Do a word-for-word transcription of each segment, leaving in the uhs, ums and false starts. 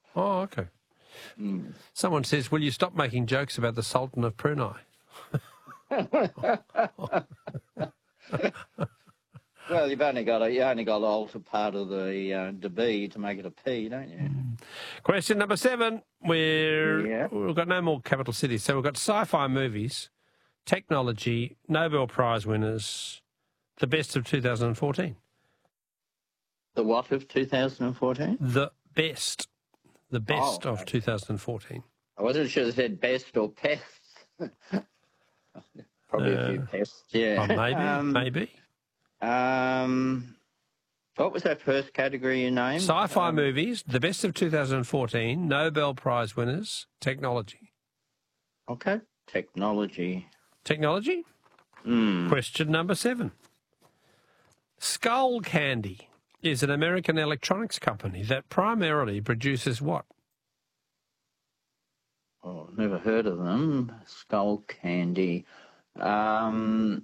Oh, okay. Mm. Someone says, will you stop making jokes about the Sultan of Brunei? Well, you've only got to, you only got to alter part of the uh, the B to make it a P, don't you? Mm. Question number seven. We're, Yeah. We've got no more capital cities. So we've got sci-fi movies, technology, Nobel Prize winners, the best of two thousand fourteen. The what of two thousand fourteen? The best. The best Oh, of two thousand fourteen. I wasn't sure if it said best or pests. Probably Uh, a few pests, yeah. Oh, maybe, um, maybe. Um, what was that first category you named? Sci-fi um, movies, the best of two thousand fourteen, Nobel Prize winners, technology. Okay, technology. Technology? Mm. Question number seven. Skull Candy is an American electronics company that primarily produces what? Oh, never heard of them. Skull Candy. Um,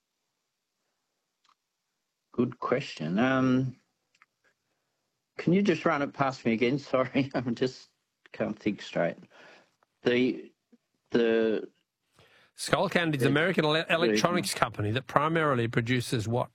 good question. Um, can you just run it past me again? Sorry, I just can't think straight. The the Skull Candy is an American ele- electronics company that primarily produces what?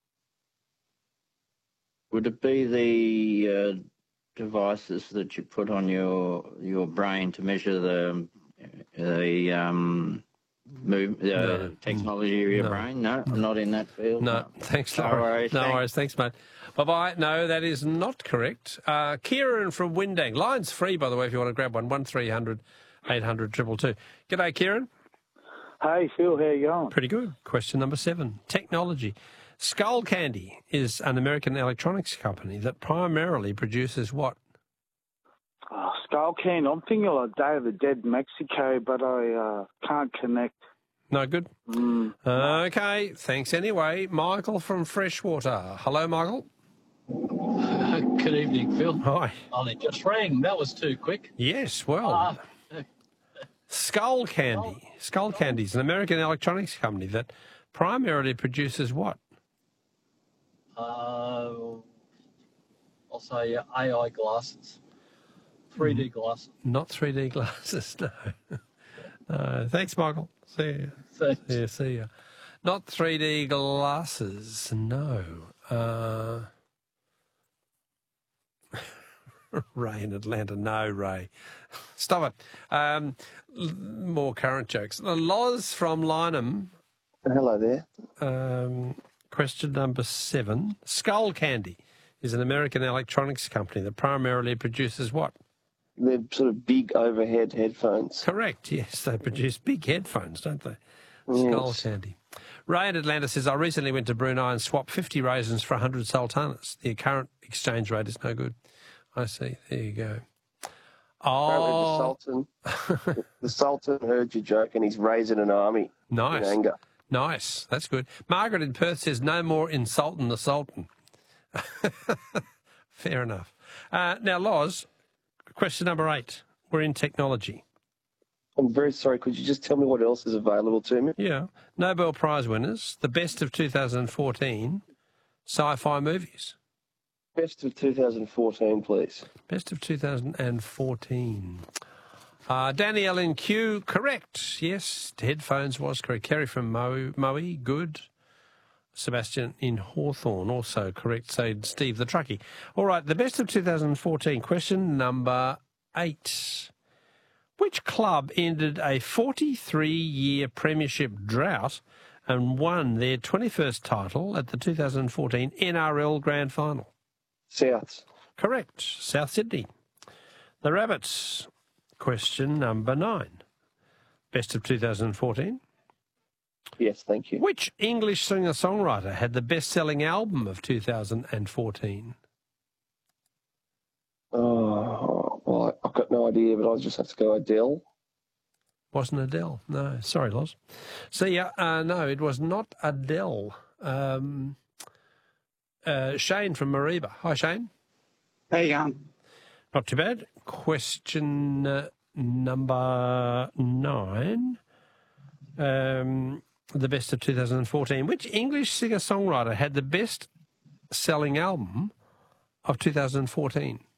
Would it be the uh, devices that you put on your your brain to measure the the um, move, uh, No. technology of your No. brain? No, I'm not in that field. No, No, thanks, No Laurie. worries, No thanks. worries, thanks, mate. Bye-bye. No, that is not correct. Uh, Kieran from Windang. Line's free, by the way, if you want to grab one. one three hundred eight hundred two two two. G'day, Kieran. Hey, Phil, how you going? Pretty good. Question number seven. Technology. Skull Candy is an American electronics company that primarily produces what? Oh, Skull Can. I'm thinking like Day of the Dead Mexico, but I uh, can't connect. No good? Mm. Okay, thanks anyway. Michael from Freshwater. Hello, Michael. Good evening, Phil. Hi. Only just rang. That was too quick. Yes, well, Uh, Skull Candy. Skull Candy is an American electronics company that primarily produces what? uh, I'll say uh, A I glasses, three D glasses. Not three D glasses, no. No. Thanks, Michael. See you. Thanks. Yeah, see you. Not three D glasses, no. Uh, Ray in Atlanta, no, Ray. Stop it. Um, l- more current jokes. Loz from Lynham. Hello there. Um, question number seven. Skull Candy is an American electronics company that primarily produces what? They're sort of big overhead headphones. Correct, yes. They produce big headphones, don't they? Skull Yes. Candy. Ray in Atlanta says, I recently went to Brunei and swapped fifty raisins for one hundred sultanas. The current exchange rate is no good. I see. There you go. Apparently Oh, the Sultan, the Sultan heard your joke and he's raising an army in nice. anger. Nice. That's good. Margaret in Perth says, no more insulting the Sultan. Fair enough. Uh, now, Loz, question number eight. We're in technology. I'm very sorry. Could you just tell me what else is available to me? Yeah. Nobel Prize winners, the best of two thousand fourteen, sci-fi movies. Best of two thousand fourteen, please. Best of two thousand fourteen. Uh, Danny L N Q, correct. Yes, headphones was correct. Kerry from Moe, Moe, good. Sebastian in Hawthorne, also correct. Said Steve the Truckie. All right, the best of two thousand fourteen. Question number eight. Which club ended a forty-three-year premiership drought and won their twenty-first title at the two thousand fourteen N R L Grand Final? Souths. Correct. South Sydney. The Rabbits. Question number nine. Best of two thousand fourteen. Yes, thank you. Which English singer-songwriter had the best-selling album of two thousand fourteen? Oh, well, I've got no idea, but I'll just have to go Adele. Wasn't Adele. No, sorry, Loz. See ya. Uh, no, it was not Adele. Um, uh, Shane from Mariba. Hi, Shane. How you going? Not too bad. Question uh, number nine. Um, the best of two thousand fourteen. Which English singer-songwriter had the best-selling album of two thousand fourteen?